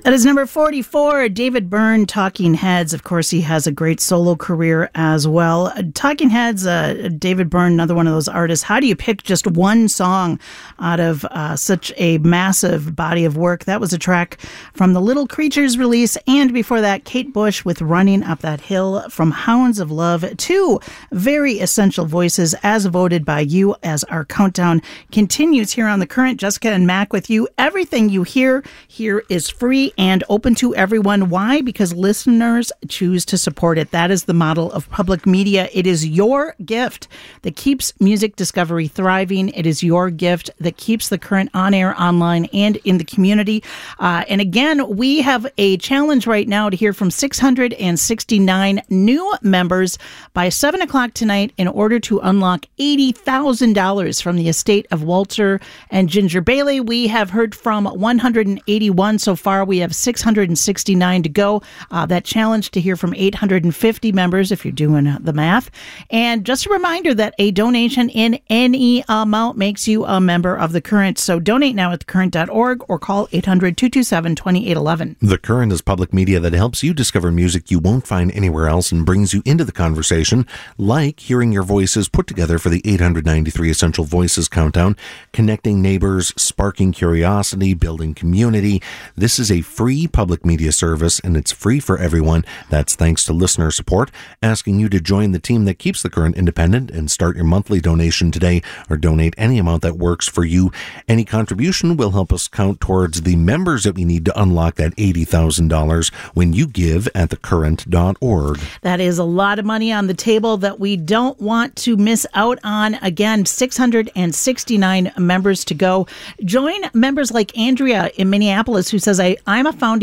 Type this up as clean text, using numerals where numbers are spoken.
That is number 44, David Byrne, Talking Heads. Of course, he has a great solo career as well. Talking Heads, David Byrne, another one of those artists. How do you pick just one song out of such a massive body of work? That was a track from the Little Creatures release. And before that, Kate Bush with Running Up That Hill from Hounds of Love. Two very essential voices as voted by you as our countdown continues here on The Current. Jessica and Mac with you. Everything you hear here is free and open to everyone. Why? Because listeners choose to support it. That is the model of public media. It is your gift that keeps music discovery thriving. It is your gift that keeps The Current on air, online, and in the community. And again, we have a challenge right now to hear from 669 new members by 7 o'clock tonight in order to unlock $80,000 from the estate of Walter and Ginger Bailey. We have heard from 181 so far. We have 669 to go. That challenge to hear from 850 members, if you're doing the math. And just a reminder that a donation in any amount makes you a member of The Current. So donate now at thecurrent.org or call 800-227-2811. The Current is public media that helps you discover music you won't find anywhere else and brings you into the conversation, like hearing your voices put together for the 893 Essential Voices Countdown, connecting neighbors, sparking curiosity, building community. This is a free public media service, and it's free for everyone. That's thanks to listener support. Asking you to join the team that keeps The Current independent and start your monthly donation today, or donate any amount that works for you. Any contribution will help us count towards the members that we need to unlock that $80,000 when you give at thecurrent.org. That is a lot of money on the table that we don't want to miss out on. Again, 669 members to go. Join members like Andrea in Minneapolis, who says, I'm a founding